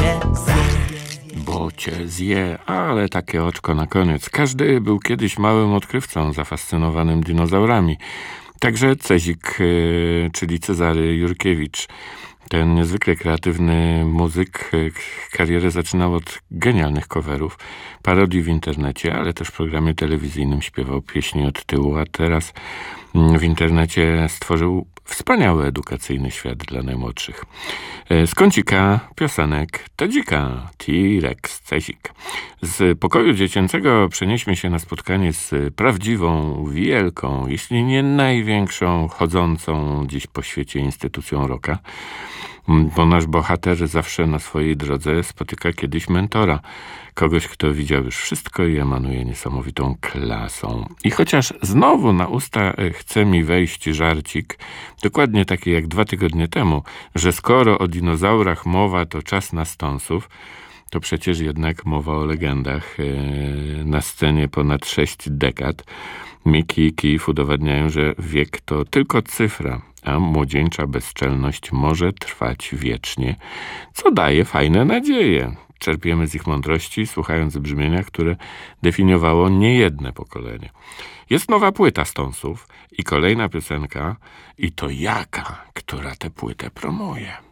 Bo cię zje, ale takie oczko na koniec. Każdy był kiedyś małym odkrywcą zafascynowanym dinozaurami. Także Cezik, czyli Cezary Jurkiewicz. Ten niezwykle kreatywny muzyk karierę zaczynał od genialnych coverów, parodii w internecie, ale też w programie telewizyjnym śpiewał pieśni od tyłu, a teraz w internecie stworzył wspaniały edukacyjny świat dla najmłodszych. Z kącika piosenek Tadzika, T-Rex, Cezik. Z pokoju dziecięcego przenieśmy się na spotkanie z prawdziwą, wielką, jeśli nie największą, chodzącą dziś po świecie instytucją rocka. Bo nasz bohater zawsze na swojej drodze spotyka kiedyś mentora. Kogoś, kto widział już wszystko i emanuje niesamowitą klasą. I chociaż znowu na usta chce mi wejść żarcik, dokładnie taki jak 2 tygodnie temu, że skoro o dinozaurach mowa, to czas na stąsów, to przecież jednak mowa o legendach. Na scenie ponad 6 dekad Mickey i Keith udowadniają, że wiek to tylko cyfra, a młodzieńcza bezczelność może trwać wiecznie, co daje fajne nadzieje. Czerpiemy z ich mądrości, słuchając brzmienia, które definiowało niejedne pokolenie. Jest nowa płyta Stonesów i kolejna piosenka, i to jaka, która tę płytę promuje.